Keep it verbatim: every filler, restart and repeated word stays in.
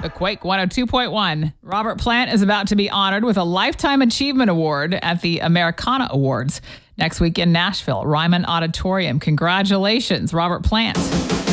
The Quake one oh two point one. Robert Plant is about to be honored with a Lifetime Achievement Award at the Americana Awards next week in Nashville, Ryman Auditorium. Congratulations, Robert Plant.